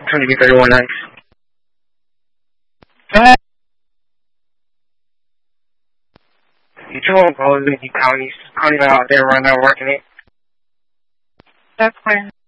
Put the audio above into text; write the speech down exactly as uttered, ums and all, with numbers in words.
twenty B thirty-one nights. Go ahead. You told Golden you counties, counties out there right now working it. That's fine.